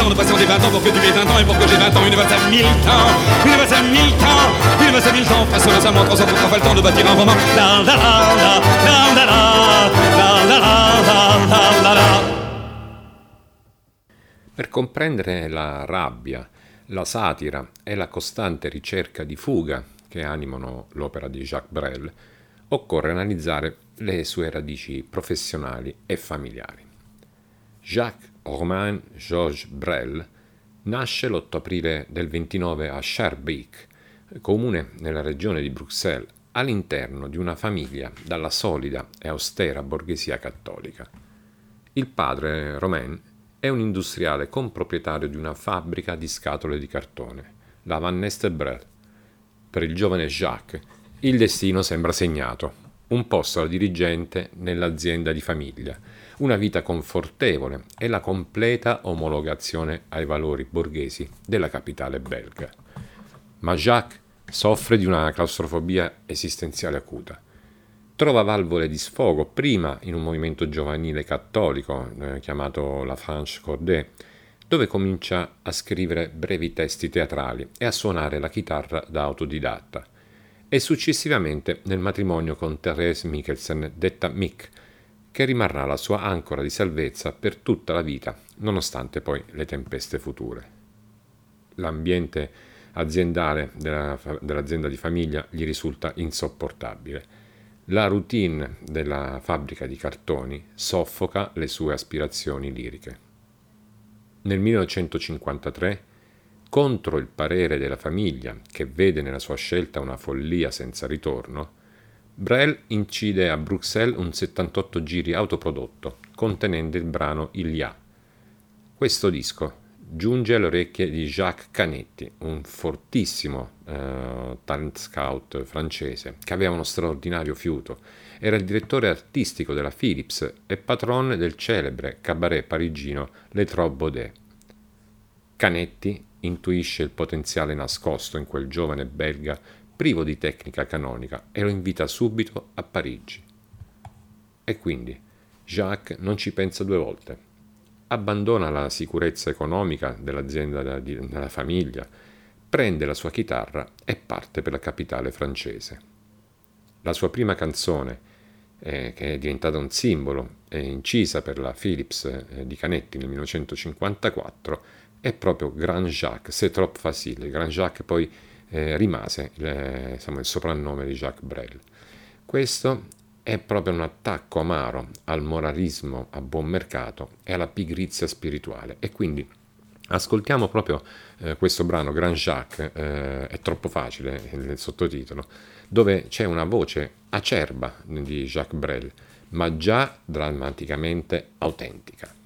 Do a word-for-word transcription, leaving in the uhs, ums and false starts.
De patienter vingt ans pour que tu aies vingt ans et pour que j'ai vingt ans, universel mille temps, universel mille temps, universel mille temps, fasse récemment trois cents pour qu'on fasse le temps de bâtir un roman. La la la la la la la la la la la la. Per comprendere la rabbia, la satira e la costante ricerca di fuga che animano l'opera di Jacques Brel, occorre analizzare le sue radici professionali e familiari. Jacques Romain Georges Brel nasce l'otto aprile del ventinove a Schaerbeek, comune nella regione di Bruxelles, all'interno di una famiglia dalla solida e austera borghesia cattolica. Il padre, Romain, è un industriale comproprietario di una fabbrica di scatole di cartone, la Van Neste Brel. Per il giovane Jacques il destino sembra segnato, un posto da dirigente nell'azienda di famiglia, una vita confortevole e la completa omologazione ai valori borghesi della capitale belga. Ma Jacques soffre di una claustrofobia esistenziale acuta. Trova valvole di sfogo prima in un movimento giovanile cattolico eh, chiamato la Franche Cordée, dove comincia a scrivere brevi testi teatrali e a suonare la chitarra da autodidatta, e successivamente nel matrimonio con Thérèse Mikkelsen, detta Mick, che rimarrà la sua ancora di salvezza per tutta la vita, nonostante poi le tempeste future. L'ambiente aziendale della, dell'azienda di famiglia gli risulta insopportabile. La routine della fabbrica di cartoni soffoca le sue aspirazioni liriche. Nel millenovecentocinquantatré, contro il parere della famiglia, che vede nella sua scelta una follia senza ritorno, Brel incide a Bruxelles un settantotto giri autoprodotto, contenente il brano Il Ya. Questo disco giunge alle orecchie di Jacques Canetti, un fortissimo eh, talent scout francese che aveva uno straordinario fiuto. Era il direttore artistico della Philips e patron del celebre cabaret parigino Les Trois Baudets. Canetti intuisce il potenziale nascosto in quel giovane belga privo di tecnica canonica e lo invita subito a Parigi. E quindi Jacques non ci pensa due volte. Abbandona la sicurezza economica dell'azienda della famiglia, prende la sua chitarra e parte per la capitale francese. La sua prima canzone, eh, che è diventata un simbolo, è incisa per la Philips eh, di Canetti nel millenovecentocinquantaquattro, è proprio Grand Jacques, c'est trop facile. Grand Jacques poi eh, rimase il, insomma, il soprannome di Jacques Brel. Questo è proprio un attacco amaro al moralismo a buon mercato e alla pigrizia spirituale. E quindi ascoltiamo proprio eh, questo brano, Grand Jacques, eh, è troppo facile il sottotitolo, dove c'è una voce acerba di Jacques Brel, ma già drammaticamente autentica.